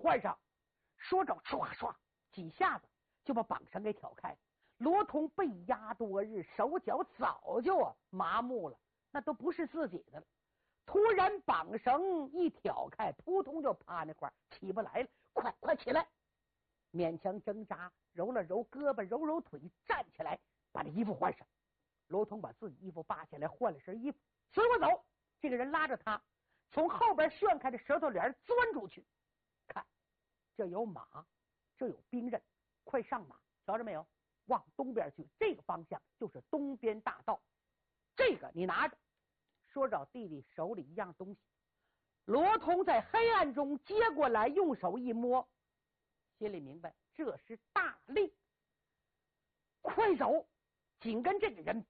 换上。说着唰唰几下子就把绑绳给挑开。罗通被压多日，手脚早就麻木了，那都不是自己的了。突然绑绳一挑开，扑通就趴那块起不来了。快起来！勉强挣扎，揉了揉胳膊，揉揉腿，站起来，把这衣服换上。罗通把自己衣服扒下来，换了身衣服，随我走。这个人拉着他从后边旋开的舌头帘钻出去。看，这有马，这有兵刃，快上马！瞧着没有？往东边去，这个方向就是东边大道。这个你拿着。说找弟弟手里一样东西。罗通在黑暗中接过来，用手一摸，心里明白这是大令。快走！紧跟这个人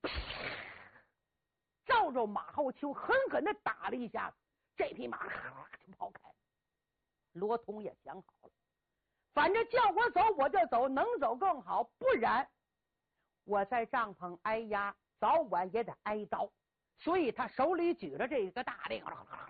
照着马后丘狠狠的打了一下子，这匹马就跑开了。罗通也想好了，反正叫我走我就走，能走更好，不然我在帐篷挨压，早晚也得挨刀。所以他手里举着这个大令，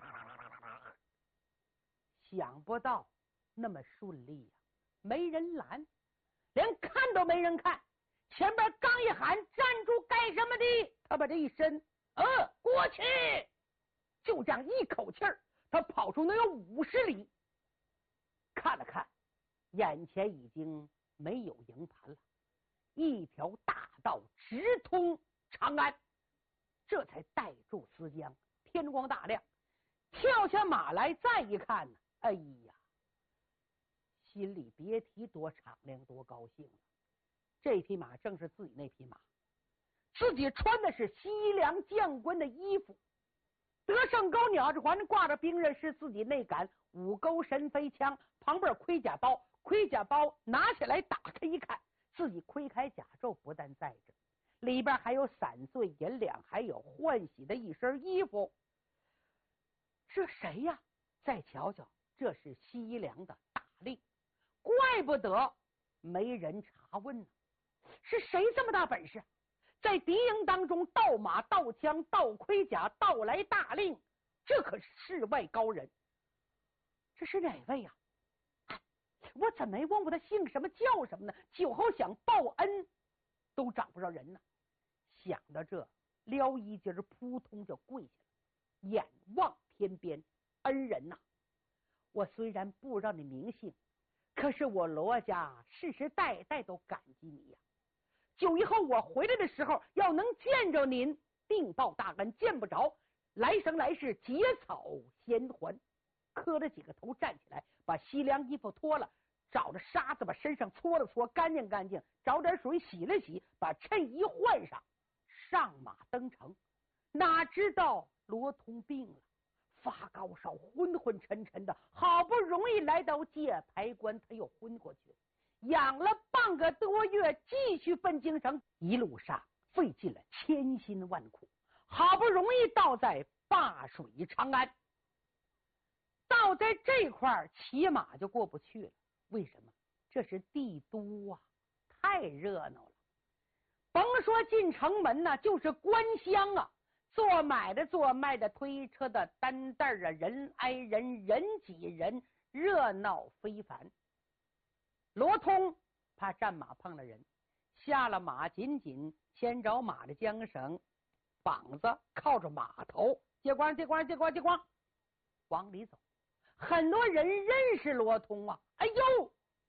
想不到那么顺利呀，没人拦，连看都没人看。前边刚一喊站住干什么的，他把这一伸，过去，就这样一口气儿，他跑出能有50里。看了看，眼前已经没有营盘了，一条大道直通长安。这才带住思江，天光大亮，跳下马来，再一看呢，哎呀，心里别提多敞亮多高兴了。这匹马正是自己那匹马，自己穿的是西凉将官的衣服，得胜钩鸟着环挂着兵刃，是自己那杆五钩神飞枪，旁边盔甲包，盔甲包拿起来打开一看，自己盔铠甲胄不但在这，里边还有散碎银两，还有换洗的一身衣服。这谁呀？再瞧瞧，这是西凉的大令，怪不得没人查问呢。是谁这么大本事，在敌营当中盗马盗枪盗盔甲盗来大令？这可是世外高人。这是哪位呀？我怎么没问过他姓什么叫什么呢？酒后想报恩都找不着人呢。想到这，撩衣襟扑通就跪下了，眼望天边，恩人呐，我虽然不知道你名姓，可是我罗家世世代代都感激你呀。久以后我回来的时候，要能见着您，定报大恩；见不着，来生来世结草衔环。磕了几个头，站起来，把西凉衣服脱了，找着沙子把身上搓了搓，干净干净，找点水洗了洗，把衬衣换上，上马登城。哪知道罗通病了，发高烧，昏昏沉沉的，好不容易来到界牌关，他又昏过去了。养了半个多月，继续奔京城，一路上费尽了千辛万苦，好不容易到在灞水长安。到在这块骑马就过不去了，为什么？这是帝都啊，太热闹了。甭说进城门呢，就是官乡啊，做买的做卖的，推车的担担啊，人挨人，人挤人，热闹非凡。罗通怕战马碰了人，下了马，紧紧牵着马的缰绳，膀子靠着马头，接光往里走。很多人认识罗通啊，哎呦，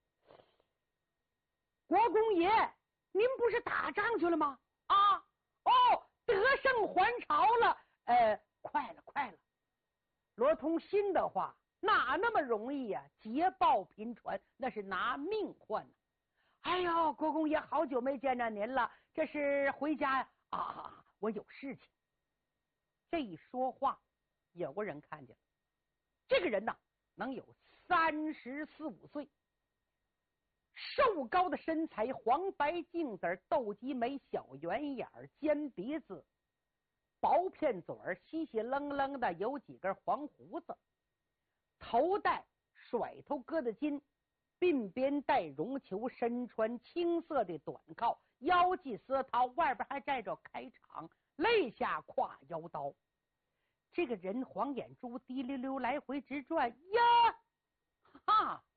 国公爷，您不是打仗去了吗？得胜还朝了，快了。罗通心的话，哪那么容易呀？捷报频传，那是拿命换呢。哎呦，国公爷，好久没见着您了，这是回家呀？我有事情。这一说话，有个人看见了，这个人呢，能有34、35岁，瘦高的身材，黄白净子，斗鸡眉，小圆眼，尖鼻子，薄片嘴，稀稀楞楞的，有几根黄胡子，头戴甩头疙瘩巾，鬓边带绒球，身穿青色的短靠，腰系丝绦，外边还带着开场，肋下挎腰刀。这个人黄眼珠滴溜溜来回直转呀，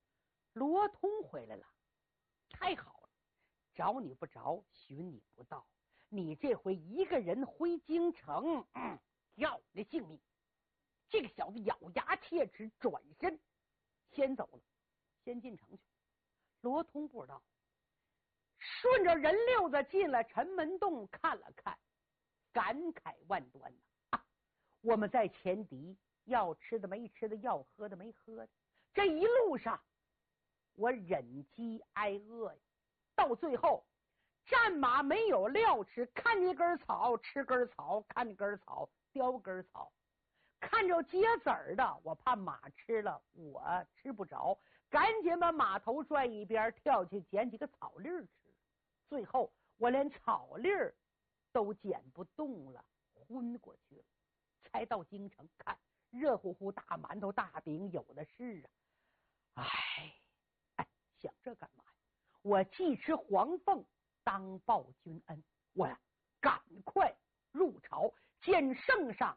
罗通回来了，太好了，找你不着，寻你不到，你这回一个人回京城，要你的性命。这个小子咬牙切齿，转身先走了，先进城去。罗通不知道，顺着人溜子进了城门洞，看了看，感慨万端呐！我们在前敌，要吃的没吃的，要喝的没喝的，这一路上我忍饥挨饿呀，到最后战马没有料吃，看见根草吃根草，看见根草叼根草，看着结籽儿的，我怕马吃了我吃不着，赶紧把马头拽一边，跳去捡几个草粒吃。最后我连草粒儿都捡不动了，昏过去了。才到京城看，热乎乎大馒头大饼有的是啊！想这干嘛呀？我既吃黄凤，当报君恩，我呀赶快入朝见圣上，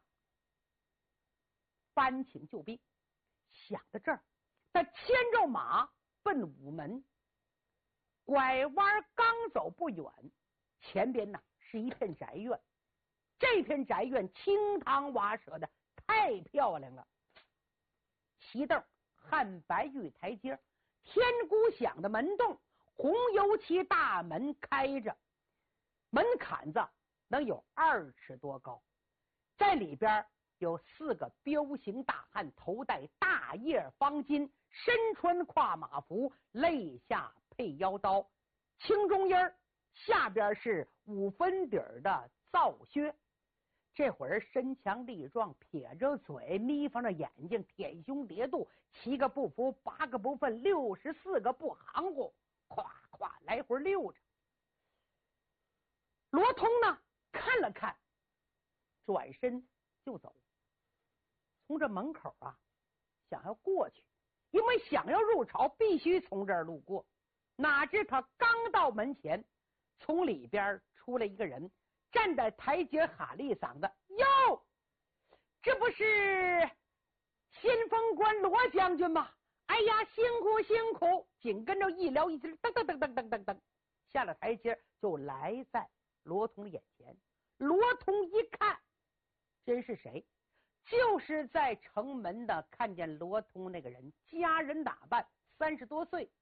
搬请救兵。想到这儿，他牵着马奔午门，拐弯刚走不远，前边呢是一片宅院。这片宅院青堂瓦舍的，太漂亮了，旗凳、汉白玉台阶，天鼓响的门洞，红油漆大门开着，门槛子能有2尺多高，在里边有4个彪形大汉，头戴大叶方巾，身穿跨马服，肋下配腰刀，青中衣下边是5分底的皂靴。这会儿身强力壮，撇着嘴，眯缝着眼睛，舔胸叠肚，7个不服8个不忿，64个不含糊，咵咵来回溜着。罗通呢看了看，转身就走。从这门口想要过去，因为想要入朝必须从这儿路过。哪知他刚到门前，从里边出来一个人，站在台阶喊了一嗓子：“哟，这不是先锋官罗将军吗？哎呀，辛苦辛苦！”紧跟着一撩一筋，噔噔噔噔噔噔噔，下了台阶就来在罗通眼前。罗通一看，真是谁？就是在城门的看见罗通那个人，家人打扮，30多岁，